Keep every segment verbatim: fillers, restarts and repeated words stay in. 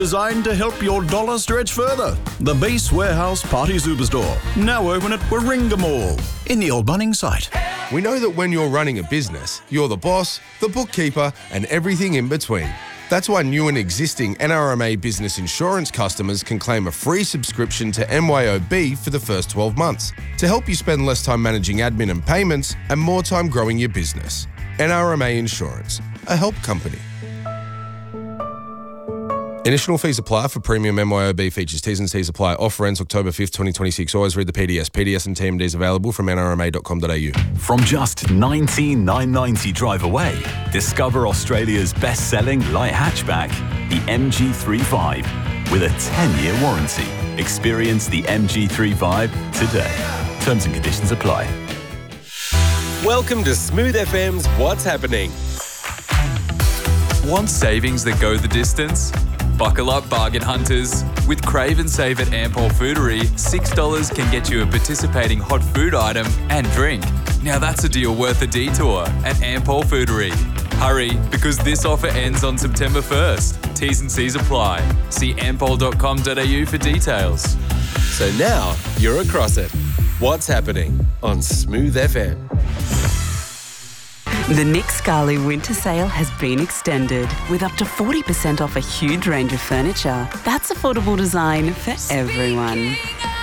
Designed to help your dollar stretch further. The Beast Warehouse Party Superstore. Now open at Warringah Mall in the Old Bunnings site. We know that when you're running a business, you're the boss, the bookkeeper, and everything in between. That's why new and existing N R M A business insurance customers can claim a free subscription to M Y O B for the first twelve months to help you spend less time managing admin and payments and more time growing your business. N R M A Insurance, a help company. Initial fees apply for premium M Y O B features. T's and C's apply. Offer ends October fifth, twenty twenty-six. Always read the P D S. P D S and T M Ds available from N R M A dot com dot A U. From just nineteen thousand nine hundred ninety drive away, discover Australia's best-selling light hatchback, the M G three five, with a ten-year warranty. Experience the M G three five today. Terms and conditions apply. Welcome to Smooth F M's What's Happening. Want savings that go the distance? Buckle up, bargain hunters. With Crave and Save at Ampol Foodery, six dollars can get you a participating hot food item and drink. Now that's a deal worth a detour at Ampol Foodery. Hurry, because this offer ends on September first. T's and C's apply. See ampol dot com dot A U for details. So now you're across it. What's Happening on Smooth F M. The Nick Scali winter sale has been extended with up to forty percent off a huge range of furniture. That's affordable design for everyone.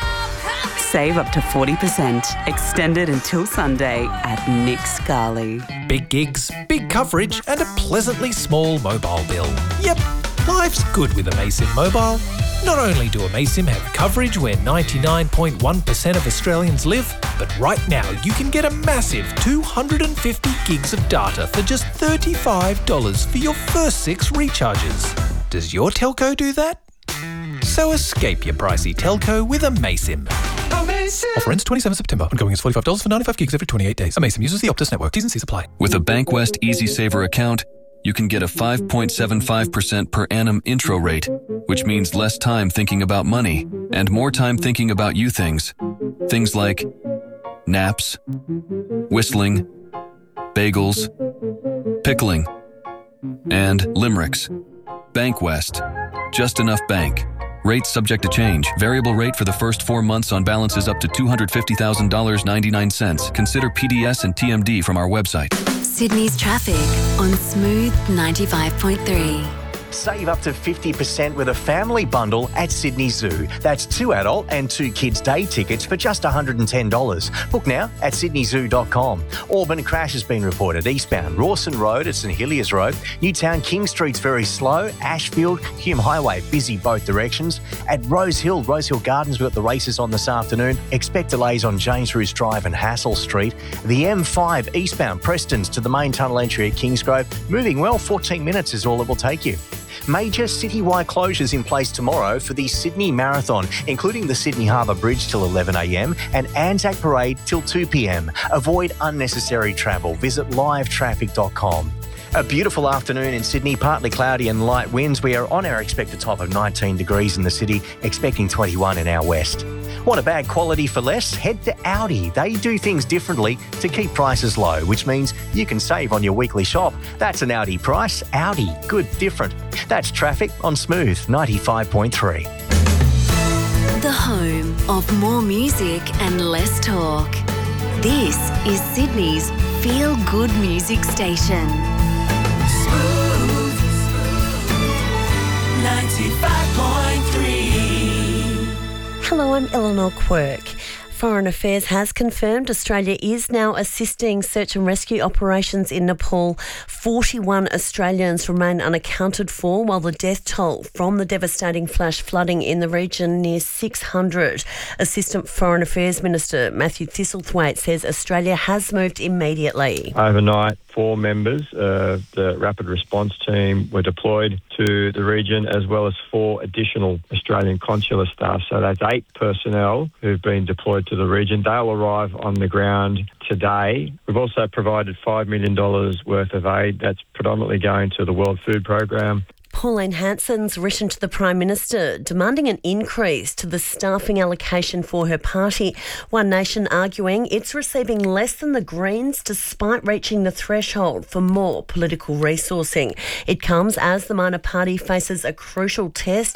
Save up to forty percent. Extended until Sunday at Nick Scali. Big gigs, big coverage and a pleasantly small mobile bill. Yep, life's good with Amaysim Mobile. Not only do Amaysim have coverage where ninety-nine point one percent of Australians live, but right now you can get a massive two hundred fifty gigs of data for just thirty-five dollars for your first six recharges. Does your telco do that? So escape your pricey telco with Amaysim. Amaysim. Offer ends twenty-seventh of September. Ongoing is forty-five dollars for ninety-five gigs every twenty-eight days. Amaysim uses the Optus network. T's and C's apply. With a Bankwest EasySaver account, you can get a five point seven five percent per annum intro rate, which means less time thinking about money and more time thinking about you things. Things like naps, whistling, bagels, pickling, and limericks. Bankwest. Just enough bank. Rates subject to change. Variable rate for the first four months on balances up to two hundred fifty thousand dollars and ninety-nine cents. Consider P D S and T M D from our website. Sydney's traffic on Smooth ninety-five point three. Save up to fifty percent with a family bundle at Sydney Zoo. That's two adult and two kids' day tickets for just one hundred ten dollars. Book now at sydney zoo dot com. Auburn crash has been reported eastbound Rawson Road at St Heliers Road. Newtown King Street's very slow. Ashfield, Hume Highway busy both directions. At Rose Hill, Rose Hill Gardens, we've got the races on this afternoon. Expect delays on James Roos Drive and Hassel Street. The M five eastbound Prestons to the main tunnel entry at Kingsgrove. Moving well, fourteen minutes is all it will take you. Major citywide closures in place tomorrow for the Sydney Marathon, including the Sydney Harbour Bridge till eleven a m and Anzac Parade till two p m. Avoid unnecessary travel. Visit live traffic dot com. A beautiful afternoon in Sydney, partly cloudy and light winds. We are on our expected top of nineteen degrees in the city, expecting twenty-one in our west. Want a bag quality for less? Head to Audi. They do things differently to keep prices low, which means you can save on your weekly shop. That's an Audi price. Audi, good, different. That's traffic on Smooth ninety-five point three. The home of more music and less talk. This is Sydney's feel-good music station. Smooth ninety-five point three. Hello, I'm Eleanor Quirk. Foreign Affairs has confirmed Australia is now assisting search and rescue operations in Nepal. forty-one Australians remain unaccounted for, while the death toll from the devastating flash flooding in the region near six hundred. Assistant Foreign Affairs Minister Matthew Thistlethwaite says Australia has moved immediately. Overnight, four members of the Rapid Response Team were deployed to the region, as well as four additional Australian consular staff. So that's eight personnel who've been deployed to the region. They'll arrive on the ground today. We've also provided five million dollars worth of aid that's predominantly going to the World Food Programme. Pauline Hanson's written to the Prime Minister demanding an increase to the staffing allocation for her party. One Nation arguing it's receiving less than the Greens despite reaching the threshold for more political resourcing. It comes as the minor party faces a crucial test